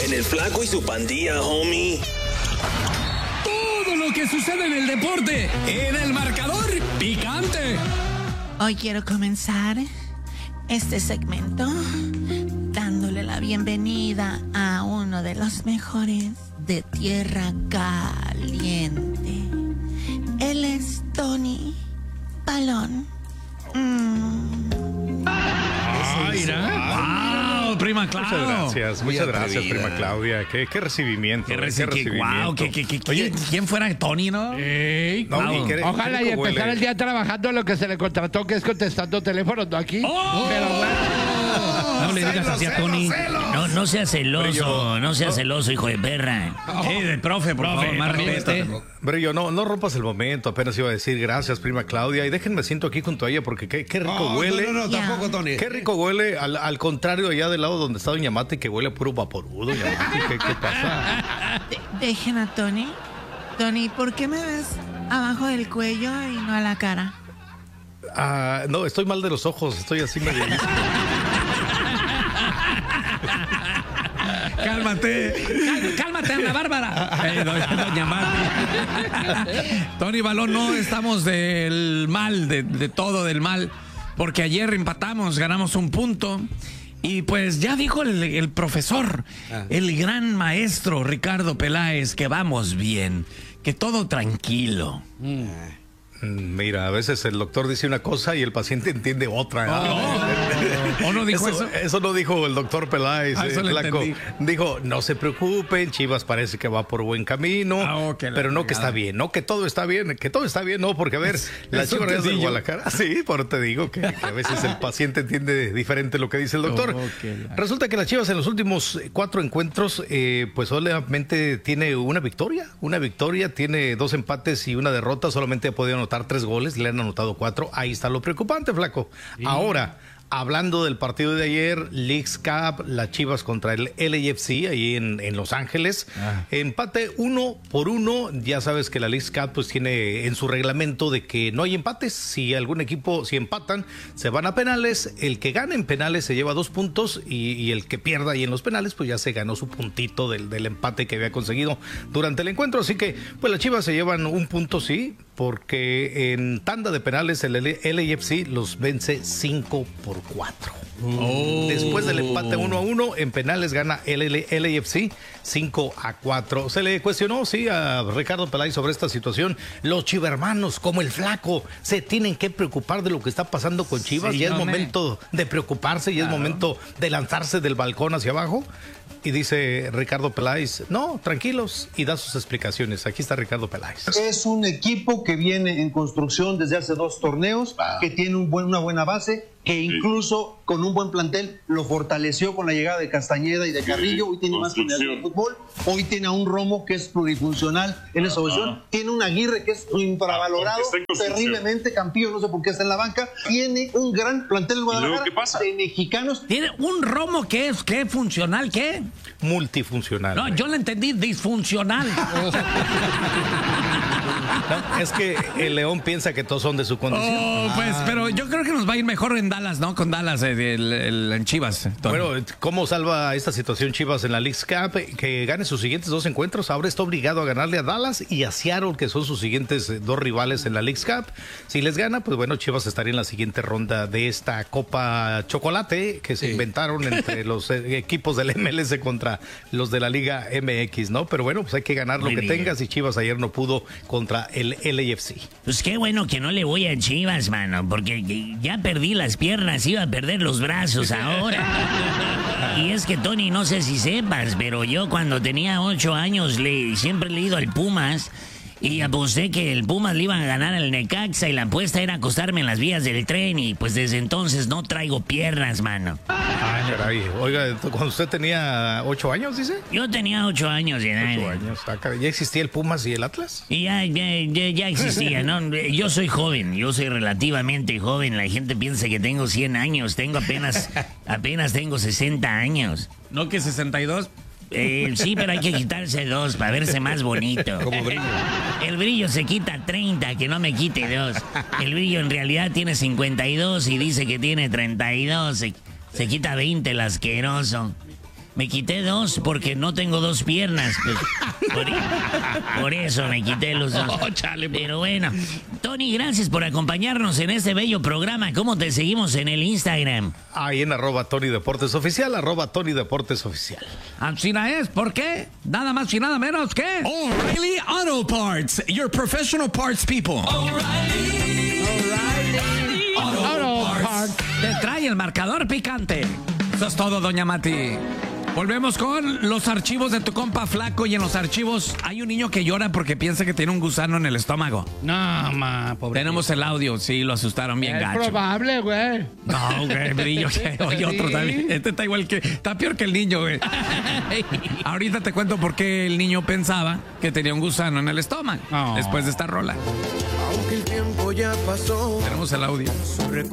En el Flaco y su pandilla, homie. Todo lo que sucede en el deporte, en el marcador picante. Hoy quiero comenzar este segmento dándole la bienvenida a uno de los mejores de Tierra Caliente. Él es Tony Balón. ¡Wow, prima Claudia! Muchas gracias, prima Claudia. Qué recibimiento. Qué recibimiento. Oye, ¿quién fuera Tony, no? Ojalá y empezar el día trabajando en lo que se le contrató, que es contestando teléfonos, ¿no? Aquí. Pero No le digas así a Tony. No seas celoso, no seas celoso, hijo de perra. El profe, por favor, más respeto. Brillo, no rompas el momento. Apenas iba a decir gracias, prima Claudia. Y déjenme siento aquí junto a ella porque qué rico huele. No, tampoco, Tony. Qué rico huele. Al contrario, allá del lado donde está Doña Mati, que huele a puro vaporudo. ¿Qué pasa? Dejen a Tony. Tony, ¿por qué me ves abajo del cuello y no a la cara? No, estoy mal de los ojos. Estoy así medio... Cálmate, Ana Bárbara. Doña Mati. Tony Balón, no estamos del mal, de todo del mal, porque ayer empatamos, ganamos un punto. Y pues ya dijo el profesor, el gran maestro Ricardo Peláez, que vamos bien, que todo tranquilo. Mira, a veces el doctor dice una cosa y el paciente entiende otra. ¿O no dijo eso? Eso no dijo el doctor Peláez. Flaco. Dijo, no se preocupen, Chivas parece que va por buen camino, pero no que está bien, no que todo está bien, no, porque a ver, la Chivas de Guadalajara, sí, por te digo que a veces el paciente entiende diferente lo que dice el doctor. Resulta que las Chivas en los últimos 4 encuentros, pues solamente tiene una victoria, tiene 2 empates y una derrota, solamente ha podido anotar 3 goles, le han anotado 4, ahí está lo preocupante, Flaco. Sí. Ahora, hablando del partido de ayer, Leagues Cup, las Chivas contra el LAFC, ahí en Los Ángeles, empate 1-1, ya sabes que la Leagues Cup pues tiene en su reglamento de que no hay empates, si algún equipo, si empatan, se van a penales, el que gane en penales se lleva 2 puntos y el que pierda ahí en los penales pues ya se ganó su puntito del empate que había conseguido durante el encuentro, así que pues las Chivas se llevan un punto, sí, porque en tanda de penales el LAFC los vence 5-4. Después del empate 1-1, en penales gana el LAFC 5-4. Se le cuestionó, sí, a Ricardo Peláez sobre esta situación. Los chivermanos, como el Flaco, se tienen que preocupar de lo que está pasando con Chivas. Sí, ya es momento de preocuparse y es momento de lanzarse del balcón hacia abajo. Y dice Ricardo Peláez, no, tranquilos, y da sus explicaciones. Aquí está Ricardo Peláez. Es un equipo que viene en construcción desde hace 2 torneos, que tiene una buena base, que incluso con un buen plantel lo fortaleció con la llegada de Castañeda y de Carrillo. Hoy tiene más unidades de fútbol. Hoy tiene a un Romo que es plurifuncional en esa posición. Tiene un Aguirre que es infravalorado, terriblemente. Campillo, no sé por qué está en la banca. Tiene un gran plantel en Guadalajara de mexicanos. Tiene un Romo que es, ¿qué? ¿Funcional qué? Multifuncional. No, yo le entendí disfuncional. No, es que el León piensa que todos son de su condición. Pues, pero yo creo que nos va a ir mejor en Dallas, ¿no? Con Dallas, en Chivas. Tony. Bueno, ¿cómo salva esta situación Chivas en la Leagues Cup? Que gane sus siguientes 2 encuentros. Ahora está obligado a ganarle a Dallas y a Seattle, que son sus siguientes 2 rivales en la Leagues Cup. Si les gana, pues bueno, Chivas estaría en la siguiente ronda de esta Copa Chocolate que se inventaron entre los equipos del MLS contra los de la Liga MX, ¿no? Pero bueno, pues hay que ganar lo que tengas y Chivas ayer no pudo contra el LAFC. Pues qué bueno que no le voy a Chivas, mano, porque ya perdí las piernas, iba a perder los brazos ahora. Y es que, Tony, no sé si sepas, pero yo cuando tenía 8 años siempre le he ido al Pumas y aposté que el Pumas le iba a ganar al Necaxa y la apuesta era acostarme en las vías del tren y pues desde entonces no traigo piernas, mano. Ay, caray. Oiga, cuando usted tenía 8 años, dice. Yo tenía 8 años de edad. 8 años. ¿Ya existía el Pumas y el Atlas? Y ya existía, ¿no? Yo soy joven, yo soy relativamente joven. La gente piensa que tengo 100 años. Tengo apenas tengo 60 años. ¿No que 62? Sí, pero hay que quitarse 2 para verse más bonito. Como brillo. El brillo se quita 30, que no me quite 2. El brillo en realidad tiene 52 y dice que tiene 32. Se quita 20 el asqueroso. Me quité 2 porque no tengo 2 piernas. Pues, por eso me quité los 2. Oh, chale, pero bueno, Tony, gracias por acompañarnos en este bello programa. ¿Cómo te seguimos en el Instagram? Ahí en @TonyDeportesOficial, @TonyDeportesOficial. Así es, ¿por qué? Nada más y nada menos que O'Reilly Auto Parts, your professional parts people. O'Reilly Auto Parts. te trae el marcador picante. Eso es todo, doña Mati. Volvemos con los archivos de tu compa Flaco, y en los archivos hay un niño que llora porque piensa que tiene un gusano en el estómago. No, pobre. Tenemos el audio, sí, lo asustaron bien Es gacho. probable, güey. No, güey, brillo, que oye, otro también. Este está igual que, está peor que el niño, güey. Ahorita te cuento por qué el niño pensaba que tenía un gusano en el estómago, después de esta rola. Aunque el tiempo ya pasó, Tenemos el audio.